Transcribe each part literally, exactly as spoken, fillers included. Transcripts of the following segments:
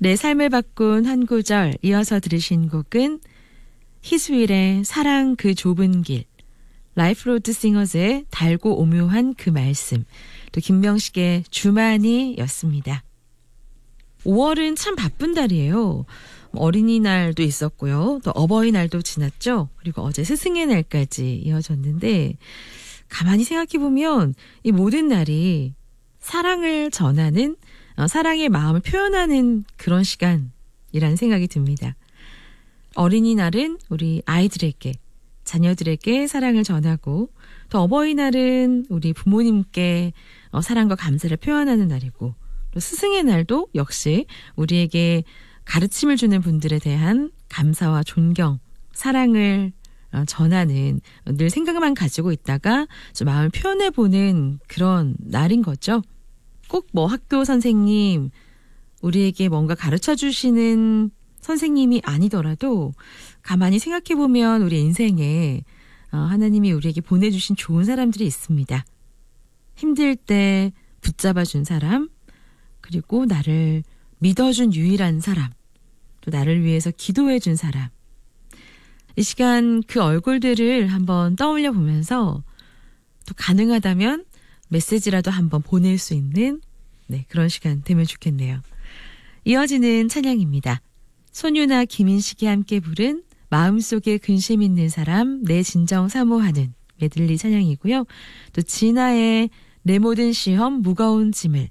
내 삶을 바꾼 한 구절, 이어서 들으신 곡은 히스윌의 사랑 그 좁은 길, 라이프 로드 싱어즈의 달고 오묘한 그 말씀, 또 김명식의 주만이였습니다. 오월은 참 바쁜 달이에요. 어린이날도 있었고요. 또 어버이날도 지났죠. 그리고 어제 스승의 날까지 이어졌는데 가만히 생각해보면 이 모든 날이 사랑을 전하는, 어, 사랑의 마음을 표현하는 그런 시간이라는 생각이 듭니다. 어린이날은 우리 아이들에게, 자녀들에게 사랑을 전하고, 또 어버이날은 우리 부모님께 어, 사랑과 감사를 표현하는 날이고, 또 스승의 날도 역시 우리에게 가르침을 주는 분들에 대한 감사와 존경, 사랑을 어, 전하는, 늘 생각만 가지고 있다가 좀 마음을 표현해보는 그런 날인 거죠. 꼭 뭐 학교 선생님, 우리에게 뭔가 가르쳐 주시는 선생님이 아니더라도 가만히 생각해보면 우리 인생에 하나님이 우리에게 보내주신 좋은 사람들이 있습니다. 힘들 때 붙잡아준 사람, 그리고 나를 믿어준 유일한 사람, 또 나를 위해서 기도해준 사람. 이 시간 그 얼굴들을 한번 떠올려 보면서 또 가능하다면 메시지라도 한번 보낼 수 있는, 네, 그런 시간 되면 좋겠네요. 이어지는 찬양입니다. 손유나 김인식이 함께 부른 마음속에 근심 있는 사람 내 진정 사모하는 메들리 찬양이고요. 또 진아의 내 모든 시험 무거운 짐을,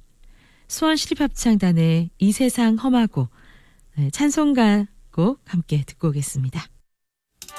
수원시립합창단의 이 세상 험하고, 네, 찬송가 곡 함께 듣고 오겠습니다.